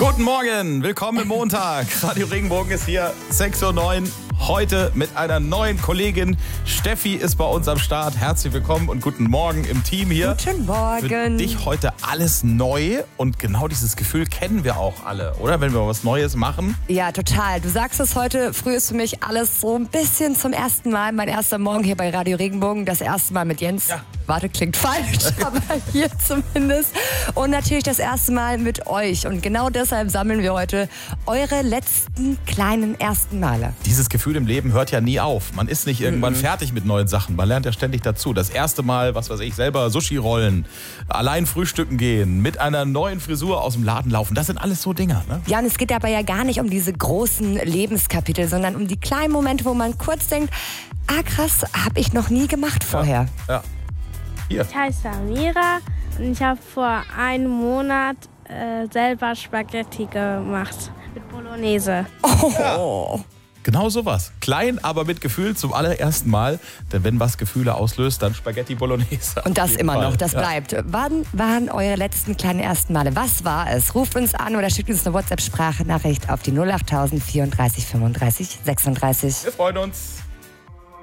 Guten Morgen, willkommen im Montag. Radio Regenbogen ist hier, 6:09 Uhr. Heute mit einer neuen Kollegin. Steffi ist bei uns am Start. Herzlich willkommen und guten Morgen im Team hier. Guten Morgen. Für dich heute alles neu und genau dieses Gefühl kennen wir auch alle, oder? Wenn wir was Neues machen. Ja, total. Du sagst es heute, früh ist für mich alles so ein bisschen zum ersten Mal. Mein erster Morgen hier bei Radio Regenbogen, das erste Mal mit Jens. Ja. Warte, klingt falsch, aber hier zumindest. Und natürlich das erste Mal mit euch. Und genau deshalb sammeln wir heute eure letzten kleinen ersten Male. Dieses Gefühl im Leben hört ja nie auf. Man ist nicht irgendwann fertig mit neuen Sachen. Man lernt ja ständig dazu. Das erste Mal, was weiß ich, selber Sushi rollen, allein frühstücken gehen, mit einer neuen Frisur aus dem Laden laufen. Das sind alles so Dinger, ne? Ja, und es geht dabei ja gar nicht um diese großen Lebenskapitel, sondern um die kleinen Momente, wo man kurz denkt, krass, habe ich noch nie gemacht vorher. Ja. Hier. Ich heiße Amira und ich habe vor einem Monat selber Spaghetti gemacht mit Bolognese. Oh. Genau sowas. Klein, aber mit Gefühl zum allerersten Mal. Denn wenn was Gefühle auslöst, dann Spaghetti Bolognese. Und das immer Fall. noch, das bleibt. Wann waren eure letzten kleinen ersten Male? Was war es? Ruft uns an oder schickt uns eine WhatsApp-Sprachnachricht auf die 08000 34 35 36. Wir freuen uns.